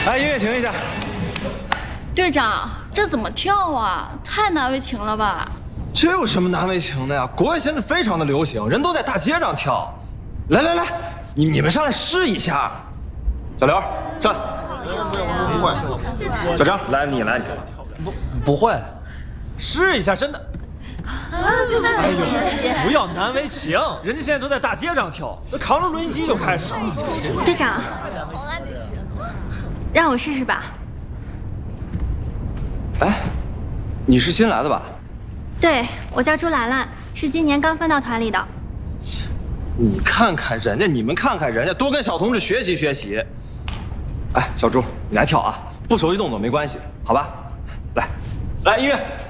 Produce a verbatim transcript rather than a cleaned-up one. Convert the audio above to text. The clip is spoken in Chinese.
来，音乐停一下。 队长，这怎么跳啊？太难为情了吧？ 这有什么难为情的呀？国外现在非常的流行，人都在大街上跳。来来来，你你们上来试一下。小刘，上来。 不会。 小张，来你来你。 不不会，试一下，真的。哎呦，不要难为情，人家现在都在大街上跳，那扛着录音机就开始了。 队长，从来没学过，让我试试吧。 哎，你是新来的吧？ 对，我叫朱兰兰，是今年刚分到团里的。 你看看人家，你们看看人家，多跟小同志学习学习。哎，小朱，你来跳啊，不熟悉动作没关系，好吧？来，来音乐。